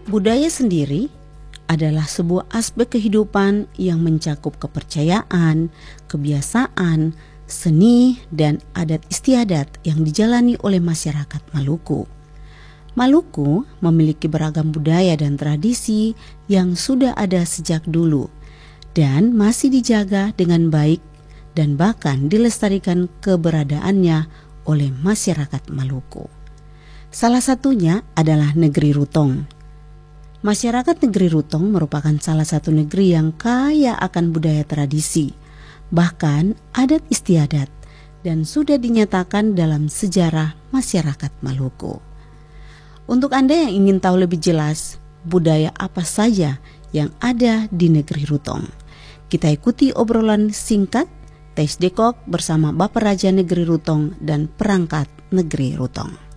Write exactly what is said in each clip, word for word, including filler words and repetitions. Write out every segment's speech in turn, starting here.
Budaya sendiri adalah sebuah aspek kehidupan yang mencakup kepercayaan, kebiasaan, seni, dan adat istiadat yang dijalani oleh masyarakat Maluku. Maluku memiliki beragam budaya dan tradisi yang sudah ada sejak dulu dan masih dijaga dengan baik dan bahkan dilestarikan keberadaannya oleh masyarakat Maluku. Salah satunya adalah negeri Rutong. Masyarakat negeri Rutong merupakan salah satu negeri yang kaya akan budaya tradisi, bahkan adat istiadat, dan sudah dinyatakan dalam sejarah masyarakat Maluku. Untuk Anda yang ingin tahu lebih jelas budaya apa saja yang ada di negeri Rutong, kita ikuti obrolan singkat Tes Dekok bersama Bapak Raja Negeri Rutong dan perangkat negeri Rutong.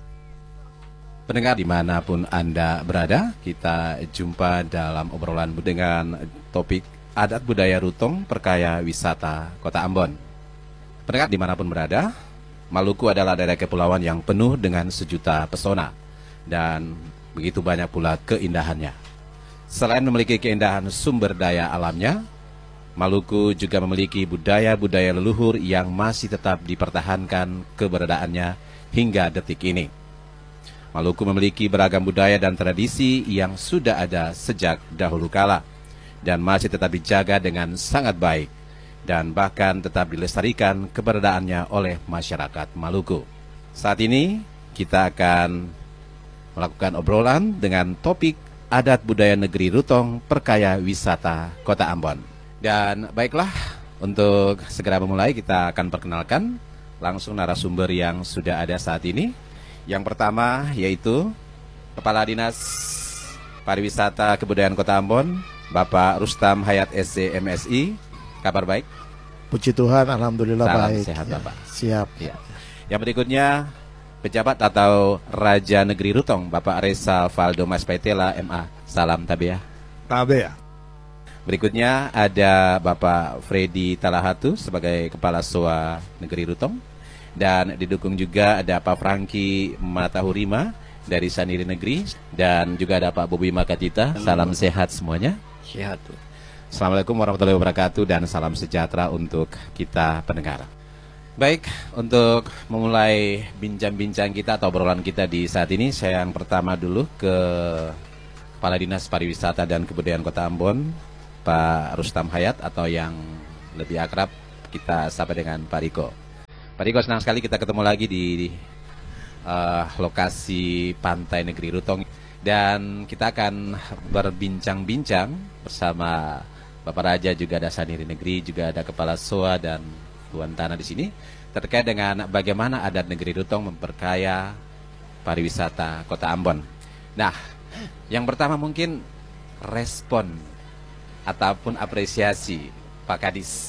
Pendengar dimanapun Anda berada, kita jumpa dalam obrolan dengan topik adat budaya Rutong perkaya wisata Kota Ambon. Pendengar dimanapun berada, Maluku adalah daerah kepulauan yang penuh dengan sejuta pesona dan begitu banyak pula keindahannya. Selain memiliki keindahan sumber daya alamnya, Maluku juga memiliki budaya-budaya leluhur yang masih tetap dipertahankan keberadaannya hingga detik ini. Maluku memiliki beragam budaya dan tradisi yang sudah ada sejak dahulu kala dan masih tetap dijaga dengan sangat baik dan bahkan tetap dilestarikan keberadaannya oleh masyarakat Maluku. Saat ini kita akan melakukan obrolan dengan topik adat budaya negeri Rutong perkaya wisata Kota Ambon. Dan baiklah, untuk segera memulai kita akan perkenalkan langsung narasumber yang sudah ada saat ini. Yang pertama yaitu Kepala Dinas Pariwisata Kebudayaan Kota Ambon, Bapak Rustam Hayat S C M Si. Kabar baik? Puji Tuhan, alhamdulillah. Salam baik. Sehat ya, Bapak. Siap. Ya. Yang berikutnya pejabat atau Raja Negeri Rutong, Bapak Reza Valdo Mas Paitela M A. Salam tabeah. Tabeah. Berikutnya ada Bapak Freddy Talahatu sebagai Kepala S O A Negeri Rutong. Dan didukung juga ada Pak Franky Matahurima dari Saniri Negeri. Dan juga ada Pak Bobi Makatita. Salam sehat semuanya. Sehat. Assalamualaikum warahmatullahi wabarakatuh dan salam sejahtera untuk kita pendengar. Baik, untuk memulai bincang-bincang kita atau obrolan kita di saat ini, saya yang pertama dulu ke Kepala Dinas Pariwisata dan Kebudayaan Kota Ambon, Pak Rustam Hayat, atau yang lebih akrab kita sapa dengan Pak Riko. Pak Riko, senang sekali kita ketemu lagi di uh, lokasi Pantai Negeri Rutong. Dan kita akan berbincang-bincang bersama Bapak Raja, juga ada Saniri Negeri, juga ada Kepala S O A dan Tuan Tanah di sini terkait dengan bagaimana adat negeri Rutong memperkaya pariwisata Kota Ambon. Nah, yang pertama mungkin respon ataupun apresiasi Pak Kadis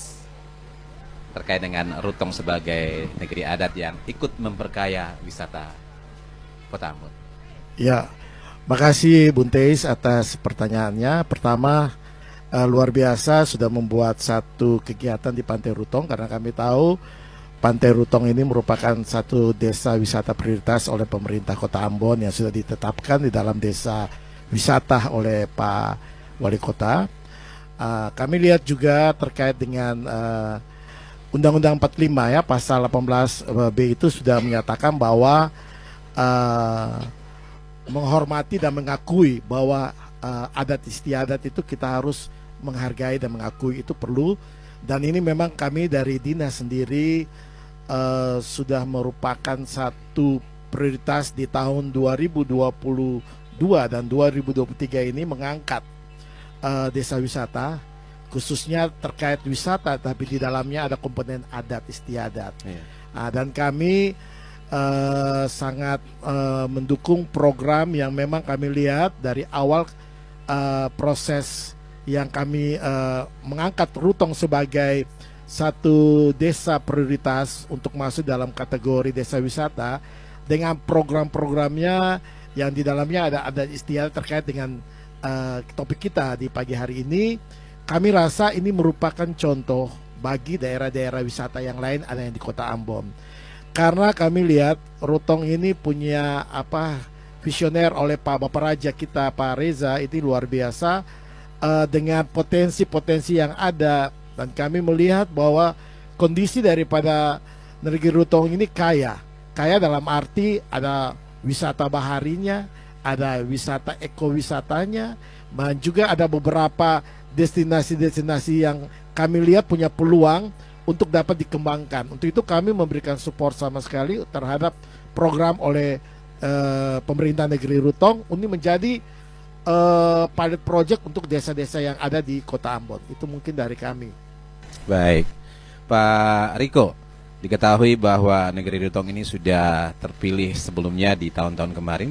terkait dengan Rutong sebagai negeri adat yang ikut memperkaya wisata Kota Ambon. Ya, makasih Bun Teis atas pertanyaannya. Pertama, uh, luar biasa sudah membuat satu kegiatan di Pantai Rutong, karena kami tahu Pantai Rutong ini merupakan satu desa wisata prioritas oleh pemerintah Kota Ambon yang sudah ditetapkan di dalam desa wisata oleh Pak Wali Kota. Uh, kami lihat juga terkait dengan uh, Undang-Undang empat puluh lima ya, pasal delapan belas B itu sudah menyatakan bahwa uh, menghormati dan mengakui bahwa uh, adat istiadat itu kita harus menghargai dan mengakui, itu perlu. Dan ini memang kami dari dinas sendiri uh, sudah merupakan satu prioritas di tahun dua ribu dua puluh dua dan dua ribu dua puluh tiga ini, mengangkat uh, desa wisata khususnya terkait wisata, tapi di dalamnya ada komponen adat istiadat. Yeah. Nah, dan kami uh, sangat uh, mendukung program yang memang kami lihat dari awal uh, proses yang kami uh, mengangkat Rutong sebagai satu desa prioritas untuk masuk dalam kategori desa wisata dengan program-programnya yang di dalamnya ada adat istiadat terkait dengan uh, topik kita di pagi hari ini. Kami rasa ini merupakan contoh bagi daerah-daerah wisata yang lain ada yang di Kota Ambon. Karena kami lihat Rutong ini punya apa visioner oleh Pak Bapak Raja kita Pak Reza ini luar biasa uh, dengan potensi-potensi yang ada, dan kami melihat bahwa kondisi daripada Negeri Rutong ini kaya, kaya dalam arti ada wisata baharinya, ada wisata ekowisatanya, dan juga ada beberapa destinasi-destinasi yang kami lihat punya peluang untuk dapat dikembangkan. Untuk itu kami memberikan support sama sekali terhadap program oleh uh, pemerintah negeri Rutong ini menjadi uh, pilot project untuk desa-desa yang ada di Kota Ambon. Itu mungkin dari kami. Baik, Pak Riko, diketahui bahwa negeri Rutong ini sudah terpilih sebelumnya di tahun-tahun kemarin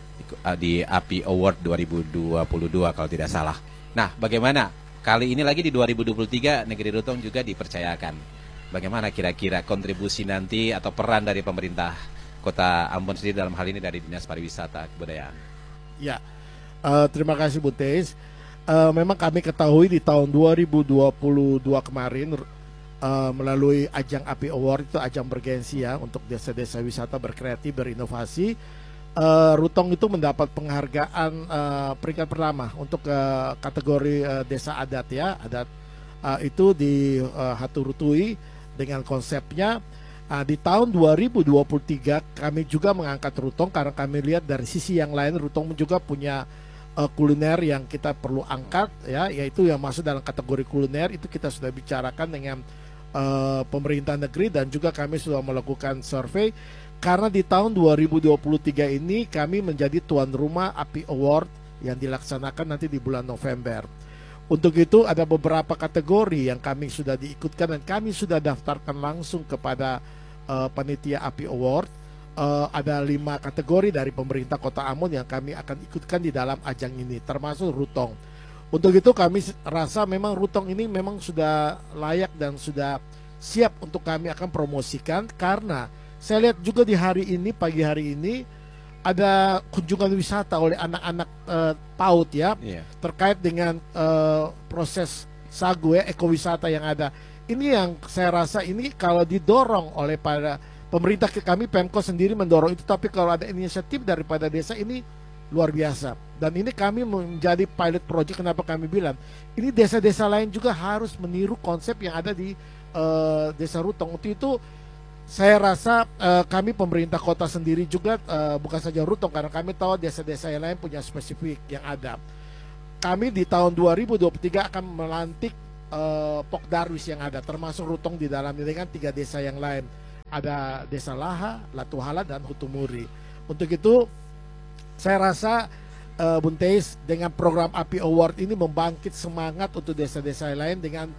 di A P I Award dua ribu dua puluh dua kalau tidak salah. Nah, bagaimana kali ini lagi di dua ribu dua puluh tiga negeri Rutong juga dipercayakan? Bagaimana kira-kira kontribusi nanti atau peran dari pemerintah Kota Ambon sendiri dalam hal ini dari Dinas Pariwisata Kebudayaan? Ya, uh, terima kasih Bu Teis. Uh, memang kami ketahui di tahun dua ribu dua puluh dua kemarin uh, melalui ajang A P I Award, itu ajang bergensi ya untuk desa-desa wisata berkreatif, berinovasi. Uh, Rutong itu mendapat penghargaan uh, peringkat pertama untuk uh, kategori uh, desa adat ya, adat uh, itu di uh, Haturutui dengan konsepnya. Uh, di tahun dua ribu dua puluh tiga kami juga mengangkat Rutong karena kami lihat dari sisi yang lain Rutong juga punya uh, kuliner yang kita perlu angkat ya, yaitu yang masuk dalam kategori kuliner. Itu kita sudah bicarakan dengan uh, pemerintah negeri dan juga kami sudah melakukan survei. Karena di tahun dua ribu dua puluh tiga ini kami menjadi tuan rumah A P I Award yang dilaksanakan nanti di bulan November. Untuk itu ada beberapa kategori yang kami sudah diikutkan dan kami sudah daftarkan langsung kepada uh, panitia A P I Award. Uh, ada lima kategori dari pemerintah Kota Ambon yang kami akan ikutkan di dalam ajang ini, termasuk Rutong. Untuk itu kami rasa memang Rutong ini memang sudah layak dan sudah siap untuk kami akan promosikan, karena saya lihat juga di hari ini, pagi hari ini ada kunjungan wisata oleh anak-anak uh, PAUD ya, yeah. terkait dengan uh, proses sagu ya, ekowisata yang ada. Ini yang saya rasa ini kalau didorong oleh para pemerintah, kami Pemko sendiri mendorong itu, tapi kalau ada inisiatif daripada desa ini luar biasa. Dan ini kami menjadi pilot project. Kenapa kami bilang ini desa-desa lain juga harus meniru konsep yang ada di uh, desa Rutong. Untuk itu saya rasa uh, kami pemerintah kota sendiri juga uh, bukan saja Rutong, karena kami tahu desa-desa yang lain punya spesifik yang ada. Kami di tahun dua ribu dua puluh tiga akan melantik uh, Pokdarwis yang ada, termasuk Rutong di dalamnya dengan tiga desa yang lain. Ada Desa Laha, Latuhala, dan Hutumuri. Untuk itu saya rasa uh, Bun Teis dengan program A P I Award ini membangkit semangat untuk desa-desa yang lain dengan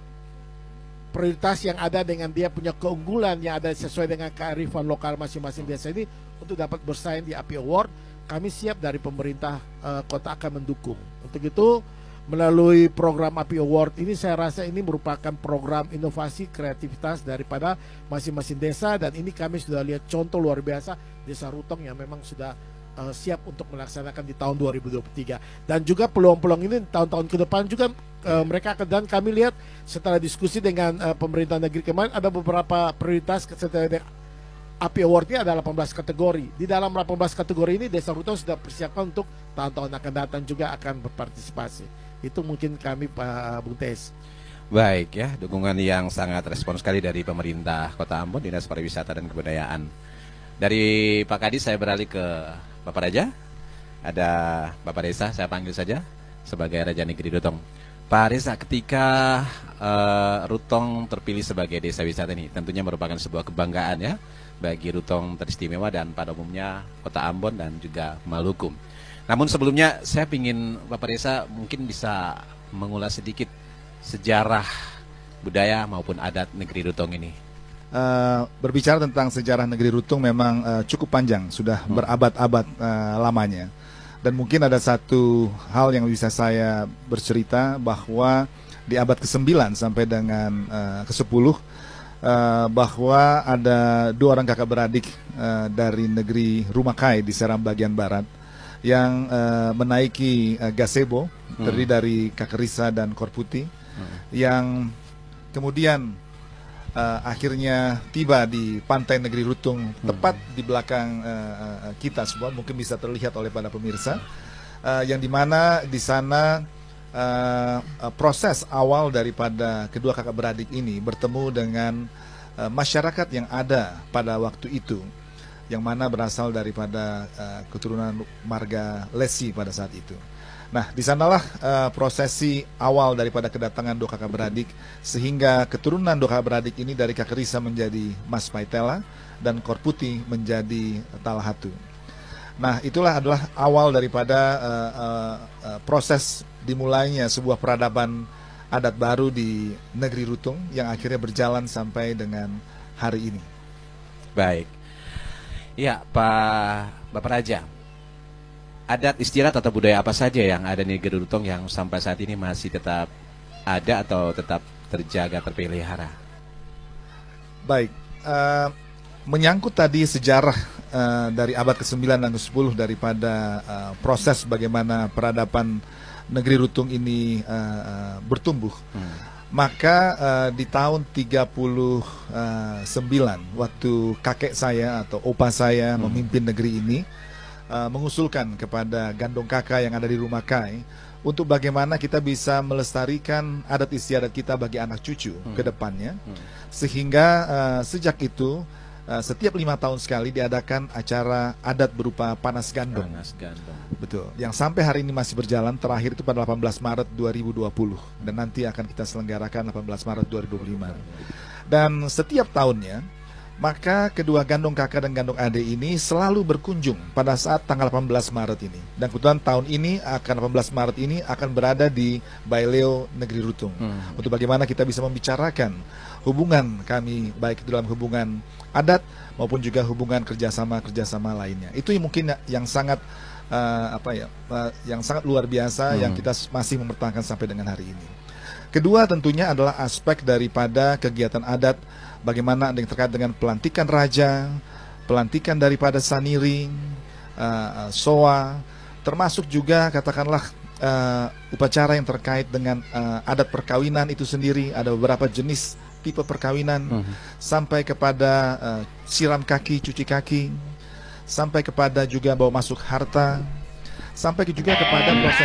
prioritas yang ada, dengan dia punya keunggulan yang ada sesuai dengan kearifan lokal masing-masing desa ini untuk dapat bersaing di A P I Award. Kami siap dari pemerintah uh, kota akan mendukung. Untuk itu melalui program A P I Award ini saya rasa ini merupakan program inovasi kreativitas daripada masing-masing desa, dan ini kami sudah lihat contoh luar biasa desa Rutong yang memang sudah uh, siap untuk melaksanakan di tahun dua ribu dua puluh tiga, dan juga peluang-peluang ini tahun-tahun ke depan juga uh, mereka akan. Dan kami lihat setelah diskusi dengan uh, pemerintah negeri kemarin ada beberapa prioritas setelah A P I Award ini ada delapan belas kategori. Di dalam delapan belas kategori ini desa Rutong sudah persiapkan untuk tahun-tahun akan datang juga akan berpartisipasi. Itu mungkin kami Pak Bung Teis. Baik ya, dukungan yang sangat respons sekali dari pemerintah Kota Ambon, Dinas Pariwisata dan Kebudayaan. Dari Pak Kadis saya beralih ke Bapak Raja. Ada Bapak Desa, saya panggil saja sebagai Raja Negeri Rutong. Pak Reza, ketika uh, Rutong terpilih sebagai desa wisata ini tentunya merupakan sebuah kebanggaan ya bagi Rutong teristimewa dan pada umumnya Kota Ambon dan juga Maluku. Namun sebelumnya saya ingin Bapak Reza mungkin bisa mengulas sedikit sejarah budaya maupun adat negeri Rutong ini. Uh, berbicara tentang sejarah negeri Rutong memang uh, cukup panjang, sudah hmm. berabad-abad uh, lamanya. Dan mungkin ada satu hal yang bisa saya bercerita, bahwa di abad kesembilan sampai dengan uh, kesepuluh uh, bahwa ada dua orang kakak beradik uh, dari negeri Rumakai di Seram bagian barat yang uh, menaiki uh, gazebo, hmm. terdiri dari Kakerisa dan Korputi, hmm. yang kemudian uh, akhirnya tiba di Pantai Negeri Rutung, tepat di belakang uh, uh, kita semua, mungkin bisa terlihat oleh para pemirsa, uh, yang dimana di sana uh, uh, proses awal daripada kedua kakak beradik ini bertemu dengan uh, masyarakat yang ada pada waktu itu, yang mana berasal daripada uh, keturunan marga Lesi pada saat itu. Nah, di sanalah uh, prosesi awal daripada kedatangan dua kakak beradik, sehingga keturunan dua kakak beradik ini dari kakek Risa menjadi Mas Paitela dan Korputi menjadi Talahatu. Nah, itulah adalah awal daripada uh, uh, uh, proses dimulainya sebuah peradaban adat baru di negeri Rutung yang akhirnya berjalan sampai dengan hari ini. Baik. Ya, Pak Bapak Raja. Adat istiadat atau budaya apa saja yang ada di negeri Rutung yang sampai saat ini masih tetap ada atau tetap terjaga, terpelihara? Baik, uh, menyangkut tadi sejarah uh, dari abad kesembilan dan kesepuluh daripada uh, proses bagaimana peradaban negeri Rutung ini uh, uh, bertumbuh, hmm. maka uh, di tahun tiga puluh sembilan waktu kakek saya atau opa saya hmm. memimpin negeri ini, Uh, mengusulkan kepada Gandong Kakak yang ada di Rumah Kai untuk bagaimana kita bisa melestarikan adat istiadat kita bagi anak cucu hmm. ke depannya, hmm. sehingga uh, sejak itu uh, setiap lima tahun sekali diadakan acara adat berupa panas gandong. Panas gandong. Betul. Yang sampai hari ini masih berjalan, terakhir itu pada delapan belas Maret dua ribu dua puluh dan nanti akan kita selenggarakan delapan belas Maret dua ribu dua puluh lima. Dan setiap tahunnya maka kedua Gandong Kakak dan Gandong Ade ini selalu berkunjung pada saat tanggal delapan belas Maret ini. Dan kebetulan tahun ini akan delapan belas Maret ini akan berada di Baileo Negeri Rutung. Hmm. Untuk bagaimana kita bisa membicarakan hubungan kami, baik itu dalam hubungan adat maupun juga hubungan kerjasama-kerjasama lainnya. Itu yang mungkin yang sangat uh, apa ya, uh, yang sangat luar biasa hmm. yang kita masih mempertahankan sampai dengan hari ini. Kedua tentunya adalah aspek daripada kegiatan adat, bagaimana yang terkait dengan pelantikan raja, pelantikan daripada saniring, uh, uh, soa, termasuk juga katakanlah uh, upacara yang terkait dengan uh, adat perkawinan itu sendiri. Ada beberapa jenis tipe perkawinan, uh-huh. sampai kepada uh, siram kaki, cuci kaki, sampai kepada juga bawa masuk harta, sampai juga kepada proses